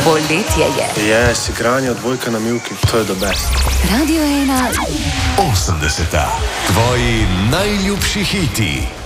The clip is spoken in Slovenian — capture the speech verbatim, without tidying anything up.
Poletje je. Je, si igranje odbojka na mivki, to je the best. Radio ena. osemdeseta. Tvoji najljubši hiti.